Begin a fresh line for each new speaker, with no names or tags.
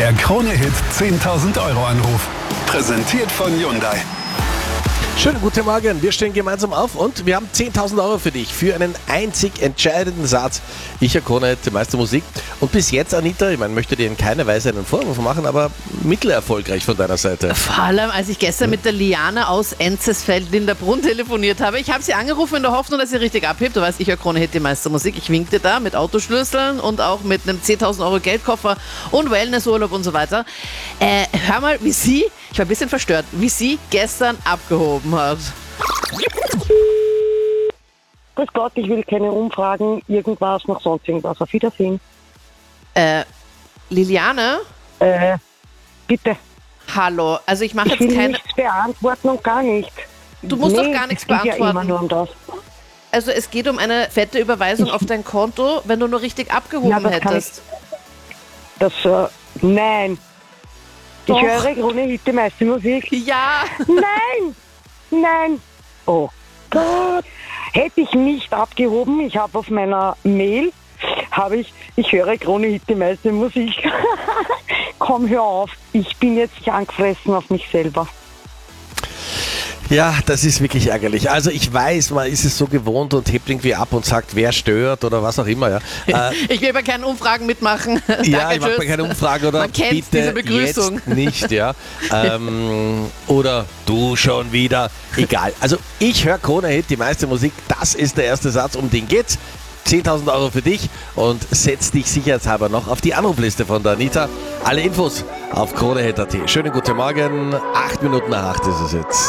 Der Krone-Hit 10.000 Euro Anruf. Präsentiert von Hyundai.
Schönen guten Morgen, wir stehen gemeinsam auf und wir haben 10.000 Euro für dich, für einen einzig entscheidenden Satz. Ich, Herr Krone, die meiste Musik. Und bis jetzt, Anita, ich möchte dir in keiner Weise einen Vorwurf machen, aber mittelerfolgreich von deiner Seite.
Vor allem, als ich gestern mit der Liana aus Enzesfeld in der Brunn telefoniert habe. Ich habe sie angerufen in der Hoffnung, dass sie richtig abhebt. Du weißt, ich, Herr Krone, hätte die meiste Musik. Ich winkte da mit Autoschlüsseln und auch mit einem 10.000 Euro Geldkoffer und Wellnessurlaub und so weiter. Hör mal, wie sie, ich war ein bisschen verstört, wie sie gestern abgehoben hat.
Grüß Gott, ich will keine Umfragen, irgendwas, noch sonst irgendwas. Auf Wiedersehen.
Liliane?
Bitte.
Hallo, also ich mache
Ich
jetzt
will
keine...
nichts beantworten und gar nichts.
Du musst doch gar nichts
es geht ja immer
beantworten.
nur um das.
Also es geht um eine fette Überweisung auf dein Konto, wenn du nur richtig abgehoben
das kann
hättest.
Nein.
Doch.
Ich höre Krone-Hit, die meiste Musik.
Ja,
Nein. Oh Gott. Hätte ich nicht abgehoben, ich habe auf meiner Mail, ich höre Krone-Hit, die meiste Musik. Komm, hör auf. Ich bin jetzt angefressen auf mich selber.
Ja, das ist wirklich ärgerlich. Also ich weiß, man ist es so gewohnt und hebt irgendwie ab und sagt, wer stört oder was auch immer. Ja,
ich will bei keinen Umfragen mitmachen.
ja,
Danke,
ich mache
tschüss.
bei keine Umfrage oder
Man kennt
bitte
diese Begrüßung.
Jetzt nicht, ja. Oder du schon wieder. Egal. Also ich höre Krone-Hit, die meiste Musik. Das ist der erste Satz, um den geht's. 10.000 Euro für dich und setz dich sicherheitshalber noch auf die Anrufliste von der Anita. Alle Infos auf kronehit.at. Schönen guten Morgen. 8 Minuten nach 8 ist es jetzt.